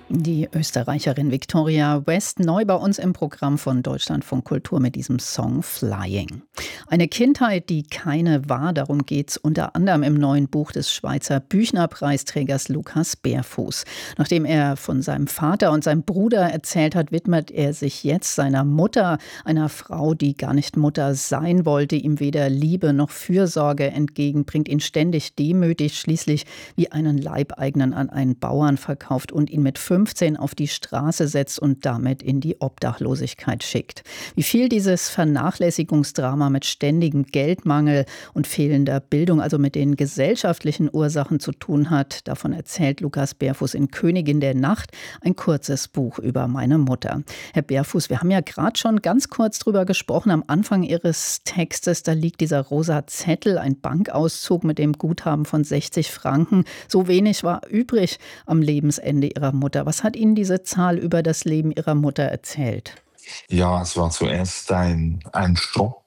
Die Österreicherin Victoria West neu bei uns im Programm von Deutschlandfunk Kultur mit diesem Song Flying. Eine Kindheit, die keine war, darum geht's unter anderem im neuen Buch des Schweizer Büchner-Preisträgers Lukas Berfuß. Nachdem er von seinem Vater und seinem Bruder erzählt hat, widmet er sich jetzt seiner Mutter, einer Frau, die gar nicht Mutter sein wollte, ihm weder Liebe noch Fürsorge entgegenbringt, ihn ständig demütigt, schließlich wie einen Leibeigenen an einen Bauern verkauft und ihn mit 15 auf die Straße setzt und damit in die Obdachlosigkeit schickt. Wie viel dieses Vernachlässigungsdrama mit ständigem Geldmangel und fehlender Bildung, also mit den gesellschaftlichen Ursachen zu tun hat, davon erzählt Lukas Berfuß in Königin der Nacht, ein kurzes Buch über meine Mutter. Herr Berfuß, wir haben ja gerade schon ganz kurz drüber gesprochen, am Anfang Ihres Textes, da liegt dieser rosa Zettel, ein Bankauszug mit dem Guthaben von 60 Franken. So wenig war übrig am Lebensende Ihrer Mutter. Was hat Ihnen diese Zahl über das Leben Ihrer Mutter erzählt? Ja, es war zuerst ein Schock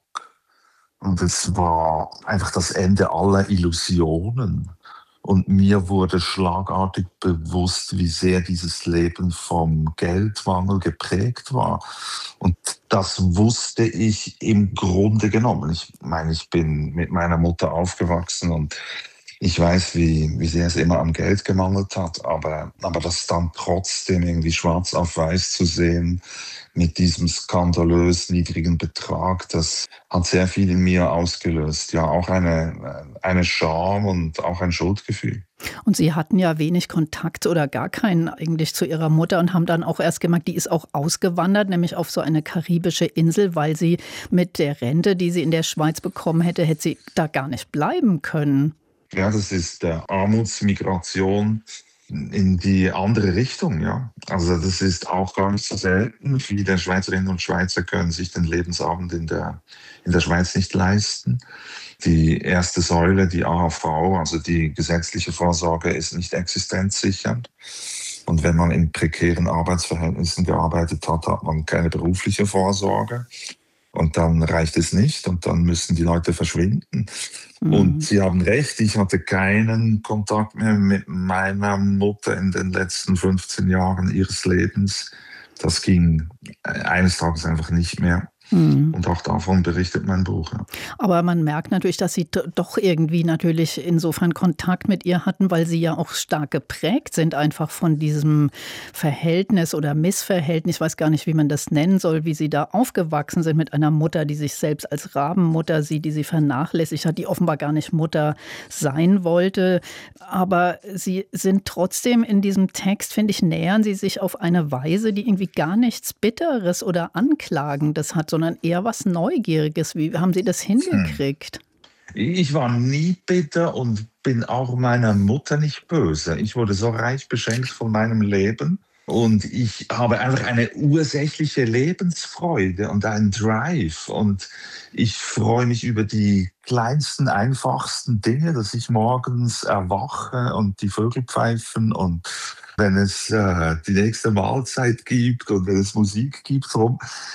und es war einfach das Ende aller Illusionen. Und mir wurde schlagartig bewusst, wie sehr dieses Leben vom Geldmangel geprägt war. Und das wusste ich im Grunde genommen. Ich meine, ich bin mit meiner Mutter aufgewachsen und ich weiß, wie sehr es immer am Geld gemangelt hat, aber das dann trotzdem irgendwie schwarz auf weiß zu sehen mit diesem skandalös niedrigen Betrag, das hat sehr viel in mir ausgelöst. Ja, auch eine Scham und auch ein Schuldgefühl. Und Sie hatten ja wenig Kontakt oder gar keinen eigentlich zu Ihrer Mutter und haben dann auch erst gemerkt, die ist auch ausgewandert, nämlich auf so eine karibische Insel, weil sie mit der Rente, die sie in der Schweiz bekommen hätte, hätte sie da gar nicht bleiben können. Ja, das ist Armutsmigration in die andere Richtung, ja. Also das ist auch gar nicht so selten. Viele Schweizerinnen und Schweizer können sich den Lebensabend in der Schweiz nicht leisten. Die erste Säule, die AHV, also die gesetzliche Vorsorge, ist nicht existenzsichernd. Und wenn man in prekären Arbeitsverhältnissen gearbeitet hat, hat man keine berufliche Vorsorge. Und dann reicht es nicht und dann müssen die Leute verschwinden. Und Mhm. Sie haben recht, ich hatte keinen Kontakt mehr mit meiner Mutter in den letzten 15 Jahren ihres Lebens. Das ging eines Tages einfach nicht mehr. Mhm. Und auch davon berichtet mein Buch. Ja. Aber man merkt natürlich, dass Sie doch irgendwie natürlich insofern Kontakt mit ihr hatten, weil Sie ja auch stark geprägt sind einfach von diesem Verhältnis oder Missverhältnis. Ich weiß gar nicht, wie man das nennen soll, wie Sie da aufgewachsen sind mit einer Mutter, die sich selbst als Rabenmutter sieht, die Sie vernachlässigt hat, die offenbar gar nicht Mutter sein wollte. Aber Sie sind trotzdem in diesem Text, finde ich, nähern Sie sich auf eine Weise, die irgendwie gar nichts Bitteres oder Anklagendes hat, sondern eher was Neugieriges. Wie haben Sie das Hm. hingekriegt? Ich war nie bitter und bin auch meiner Mutter nicht böse. Ich wurde so reich beschenkt von meinem Leben und ich habe einfach eine ursächliche Lebensfreude und einen Drive und ich freue mich über die kleinsten, einfachsten Dinge, dass ich morgens erwache und die Vögel pfeifen und wenn es die nächste Mahlzeit gibt und wenn es Musik gibt. Drum.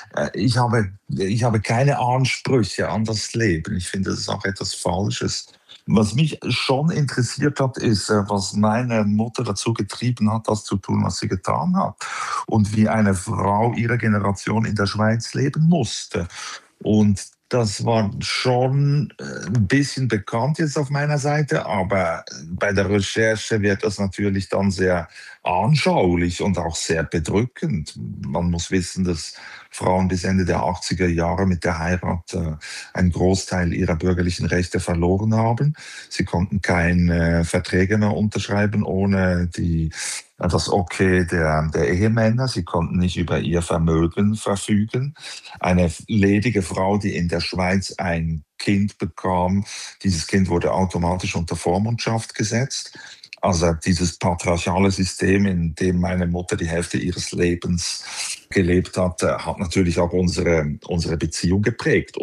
Ich habe keine Ansprüche an das Leben. Ich finde, das ist auch etwas Falsches. Was mich schon interessiert hat, ist, was meine Mutter dazu getrieben hat, das zu tun, was sie getan hat. Und wie eine Frau ihrer Generation in der Schweiz leben musste. Und das war schon ein bisschen bekannt jetzt auf meiner Seite, aber bei der Recherche wird das natürlich dann sehr anschaulich und auch sehr bedrückend. Man muss wissen, dass Frauen bis Ende der 80er Jahre mit der Heirat einen Großteil ihrer bürgerlichen Rechte verloren haben. Sie konnten keine Verträge mehr unterschreiben ohne das Okay der Ehemänner. Sie konnten nicht über ihr Vermögen verfügen. Eine ledige Frau, die in der Schweiz ein Kind bekam, dieses Kind wurde automatisch unter Vormundschaft gesetzt. Also dieses patriarchale System, in dem meine Mutter die Hälfte ihres Lebens gelebt hat, hat natürlich auch unsere Beziehung geprägt.